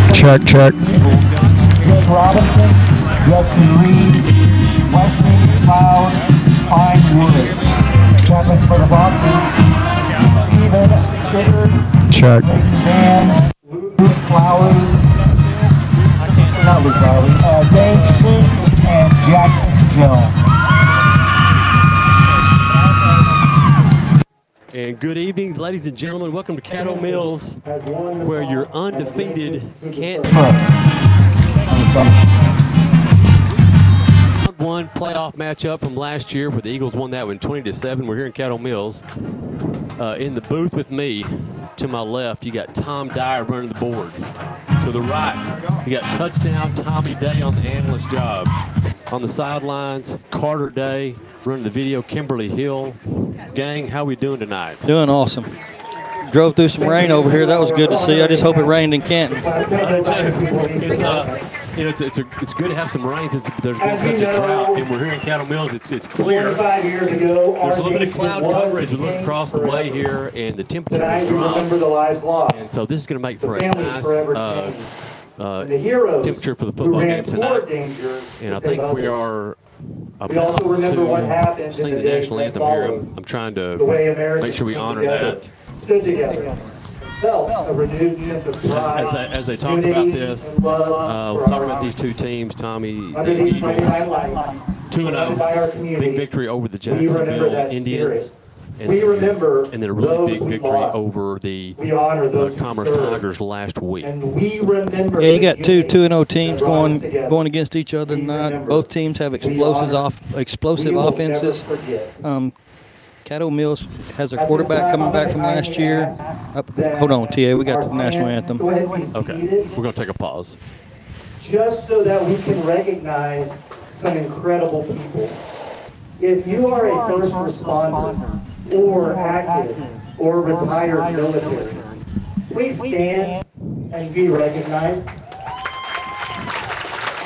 Check, check. Jake Robinson, Judson Reed, Weston Cloud, Pine Woods. Champions for the Foxes, Steven Stickers, Check. Van, Luke Lowry, not Luke Lowry, Dave Sims, and Jackson Jones. And good evening, ladies and gentlemen. Welcome to Caddo Mills, where your undefeated Canton round one playoff matchup from last year, where the Eagles won that one 20-7. We're here in Caddo Mills. In the booth with me, to my left, you got Tom Dyer running the board. To the right, you got touchdown Tommy Day on the analyst job. On the sidelines, Carter Day running the video, Kimberly Hill. Gang, how we doing tonight? Doing awesome. Drove through some rain over here. That was good to see. I just hope it rained in Canton. It's good to have some rain since there's been such a drought, and we're here in Cattle Mills. It's clear. 25 years ago, There's a little bit of cloud cover as we look across the way here, and the temperature is dropped. the lives lost. And so this is going to make for a Families nice forever the heroes temperature for the who football ran game tonight. toward danger And I to save think we others. are We also remember what happened sing in the the days national that anthem here. followed. I'm trying The way to Americans make sure we came honor together, that. stood together, felt a renewed sense of pride, As they talk unity, about this, and love we'll for talk our about these honor. two teams. Tommy, Under the these mighty Eagles, highlights, surrounded by our 2-0, community, big victory over the we remember Jacksonville that Indians. spirit. We remember And then a really those big who victory lost. over the We honor those who Commerce served. Tigers last week. And we remember Yeah, you the got two unity 2-0 that teams brought us together. going against each other We tonight. remember. Both teams have We explosive honor. We will offenses. never forget. Caddo Mills has their quarterback coming back from last year. Hold on, TA. We got the national anthem. Go ahead and be Okay, seated, we're going to take a pause. just so that we can recognize some incredible people. If you are a first responder or active or retired military, please stand and be recognized.